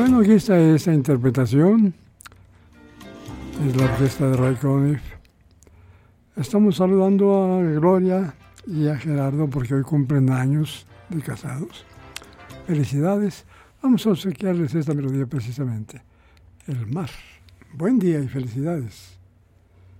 Bueno, aquí está esta interpretación. Es la orquesta de Ray Conniff. Estamos saludando a Gloria y a Gerardo porque hoy cumplen años de casados. Felicidades. Vamos a obsequiarles esta melodía precisamente. El mar. Buen día y felicidades.